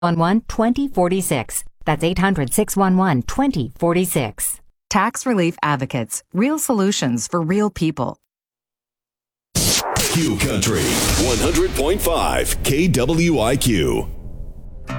611-2046. That's 800-611-2046. Tax Relief Advocates. Real solutions for real people. Q Country 100.5 KWIQ.